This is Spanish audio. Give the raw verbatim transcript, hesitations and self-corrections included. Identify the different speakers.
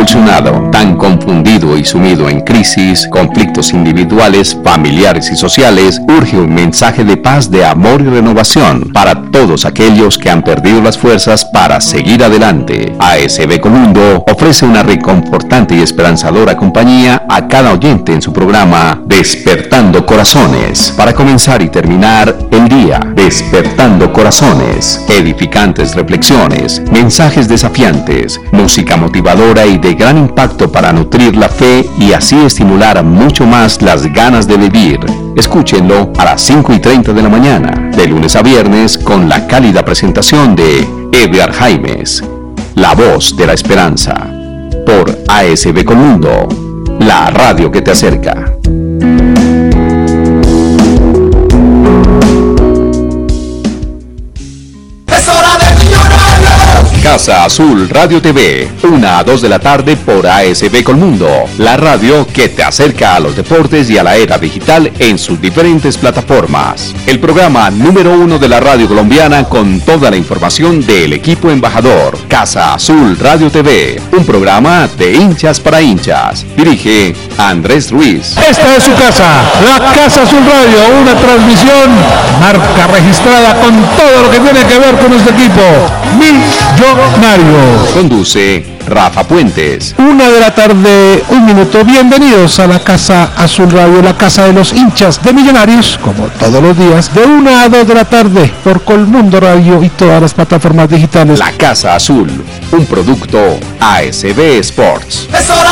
Speaker 1: convulsionado, tan confundido y sumido en crisis, conflictos individuales, familiares y sociales, urge un mensaje de paz, de amor y renovación para todos aquellos que han perdido las fuerzas para seguir adelante. A S B Colundo ofrece una reconfortante y esperanzadora compañía a cada oyente en su programa Despertando Corazones, para comenzar y terminar el día. Despertando Corazones, edificantes reflexiones, mensajes desafiantes, música motivadora y de gran impacto para nutrir la fe y así estimular mucho más las ganas de vivir. Escúchenlo a las cinco y treinta de la mañana, de lunes a viernes, con la cálida presentación de Edgar Jaimes, la voz de la esperanza, por A S B Colundo, la radio que te acerca. Casa Azul Radio T V, una a dos de la tarde por A S B Colmundo, la radio que te acerca a los deportes y a la era digital en sus diferentes plataformas. El programa número uno de la radio colombiana con toda la información del equipo embajador. Casa Azul Radio T V, un programa de hinchas para hinchas. Dirige Andrés Ruiz.
Speaker 2: Esta es su casa, la Casa Azul Radio, una transmisión, marca registrada con todo lo que tiene que ver con nuestro equipo. Millonario.
Speaker 1: Conduce Rafa Puentes.
Speaker 2: Una de la tarde, un minuto. Bienvenidos a la Casa Azul Radio, la casa de los hinchas de Millonarios, como todos los días, de una a dos de la tarde, por Colmundo Radio y todas las plataformas digitales.
Speaker 1: La Casa Azul, un producto A S B Sports.